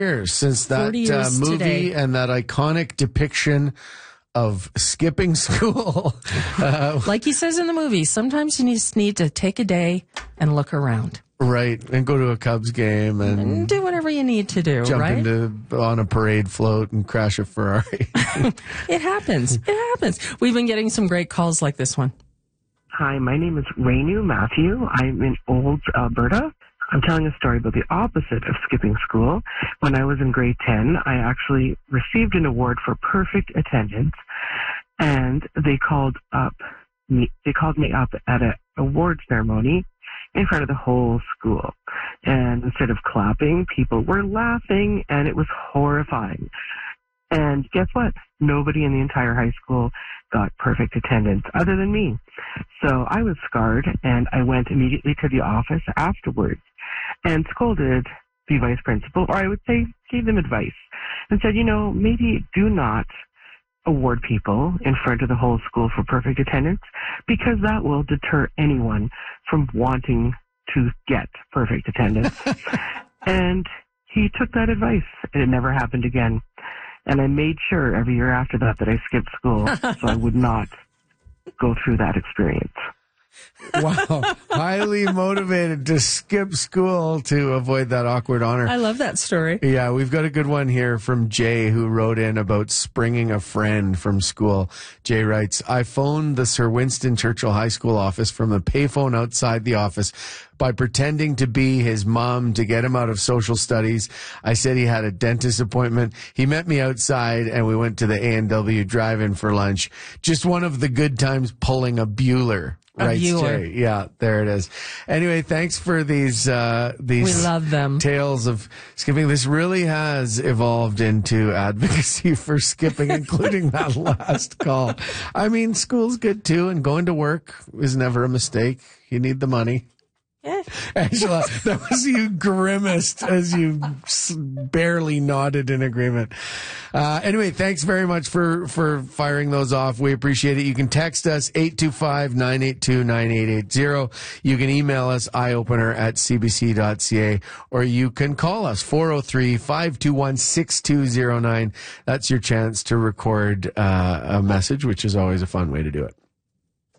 years since that 40 years movie today. and that iconic depiction of skipping school. Like he says in the movie, sometimes you just need to take a day and look around. Right, and go to a Cubs game and Do whatever you need to do, jump right? on a parade float and crash a Ferrari. It happens. It happens. We've been getting some great calls like this one. Hi, my name is Rainu Matthew. I'm in Olds, Alberta. I'm telling a story about the opposite of skipping school. When I was in grade 10, I actually received an award for perfect attendance, and they called me up at an award ceremony in front of the whole school. And instead of clapping, people were laughing, and it was horrifying. And guess what? Nobody in the entire high school got perfect attendance other than me. So I was scarred, and I went immediately to the office afterwards and scolded the vice principal, or I would say gave them advice, and said, maybe do not award people in front of the whole school for perfect attendance, because that will deter anyone from wanting to get perfect attendance. And he took that advice, and it never happened again. And I made sure every year after that I skipped school so I would not go through that experience. Wow. Highly motivated to skip school to avoid that awkward honor. I love that story. Yeah, we've got a good one here from Jay, who wrote in about springing a friend from school. Jay writes, I phoned the Sir Winston Churchill High School office from a payphone outside the office by pretending to be his mom to get him out of social studies. I said he had a dentist appointment. He met me outside and we went to the A&W drive-in for lunch. Just one of the good times pulling a Bueller. Right, Jay. Yeah, there it is. Anyway, thanks for these We love them. tales of skipping. This really has evolved into advocacy for skipping, including that last call. I mean, school's good too, and going to work is never a mistake. You need the money. Yeah. Angela, that was you grimaced as you barely nodded in agreement. Anyway, thanks very much for firing those off. We appreciate it. You can text us 825-982-9880. You can email us eyeopener@cbc.ca, or you can call us 403-521-6209. That's your chance to record a message, which is always a fun way to do it.